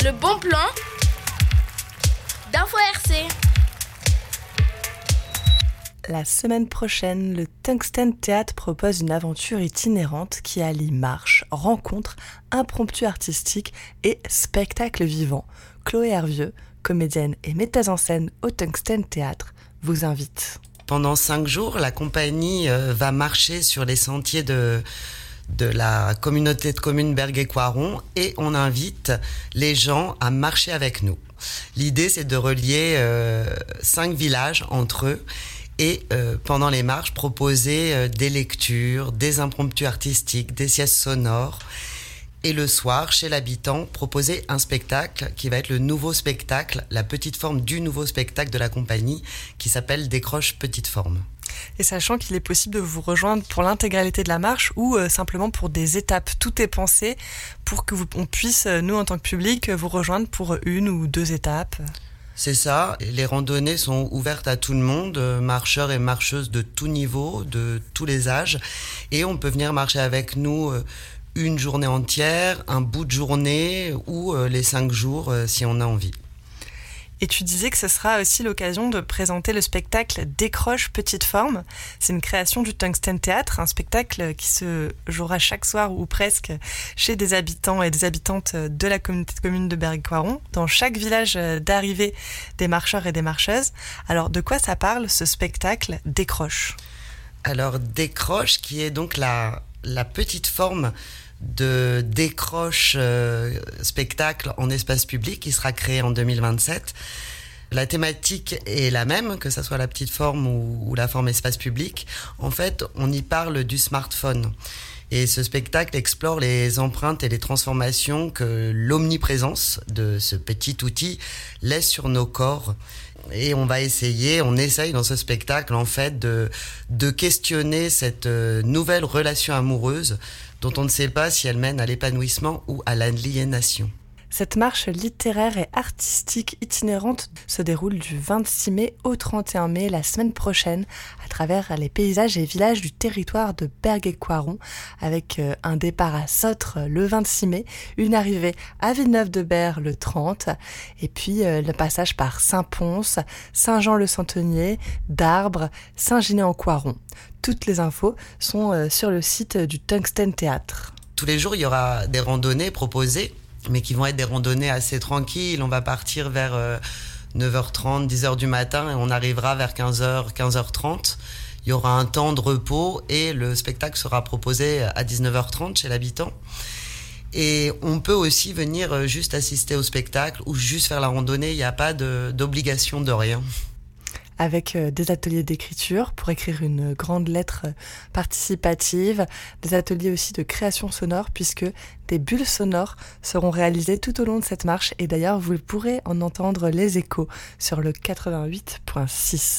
Le bon plan d'Info RC. La semaine prochaine, le Tungsten Théâtre propose une aventure itinérante qui allie marche, rencontre, impromptu artistique et spectacle vivant. Chloé Hervieux, comédienne et metteuse en scène au Tungsten Théâtre, vous invite. Pendant 5 jours, la compagnie va marcher sur les sentiers de la communauté de communes Bergues-et-Coiron et on invite les gens à marcher avec nous. L'idée, c'est de relier 5 villages entre eux et pendant les marches, proposer des lectures, des impromptus artistiques, des siestes sonores. Et le soir, chez l'habitant, proposer un spectacle qui va être le nouveau spectacle, la petite forme du nouveau spectacle de la compagnie qui s'appelle Décroche Petite Forme. Et sachant qu'il est possible de vous rejoindre pour l'intégralité de la marche ou simplement pour des étapes, tout est pensé pour que on puisse, nous en tant que public, vous rejoindre pour 1 ou 2 étapes. C'est ça, les randonnées sont ouvertes à tout le monde, marcheurs et marcheuses de tout niveau, de tous les âges, et on peut venir marcher avec nous une journée entière, un bout de journée ou les 5 jours si on a envie. Et tu disais que ce sera aussi l'occasion de présenter le spectacle Décroche Petite Forme. C'est une création du Tungsten Théâtre, un spectacle qui se jouera chaque soir ou presque chez des habitants et des habitantes de la communauté de communes de Bergues-et-Coiron, dans chaque village d'arrivée des marcheurs et des marcheuses. Alors, de quoi ça parle, ce spectacle Décroche ? Alors, Décroche, qui est donc la petite forme de décroche spectacle en espace public qui sera créé en 2027. La thématique est la même, que ça soit la petite forme ou la forme espace public. En fait, on y parle du smartphone. Et ce spectacle explore les empreintes et les transformations que l'omniprésence de ce petit outil laisse sur nos corps. Et on essaye dans ce spectacle en fait de questionner cette nouvelle relation amoureuse dont on ne sait pas si elle mène à l'épanouissement ou à l'aliénation. Cette marche littéraire et artistique itinérante se déroule du 26 mai au 31 mai, la semaine prochaine, à travers les paysages et villages du territoire de Bergues-et-Coiron, avec un départ à Sotre le 26 mai, une arrivée à Villeneuve-de-Berg le 30, et puis le passage par Saint-Pons, Saint-Jean-le-Centenier, Darbre, Saint-Ginet-en-Coiron. Toutes les infos sont sur le site du Tungsten Théâtre. Tous les jours, il y aura des randonnées proposées, mais qui vont être des randonnées assez tranquilles. On va partir vers 9h30, 10h du matin et on arrivera vers 15h, 15h30. Il y aura un temps de repos et le spectacle sera proposé à 19h30 chez l'habitant. Et on peut aussi venir juste assister au spectacle ou juste faire la randonnée. Il n'y a pas d'obligation de rien. Avec des ateliers d'écriture pour écrire une grande lettre participative, des ateliers aussi de création sonore puisque des bulles sonores seront réalisées tout au long de cette marche et d'ailleurs vous pourrez en entendre les échos sur le 88.6.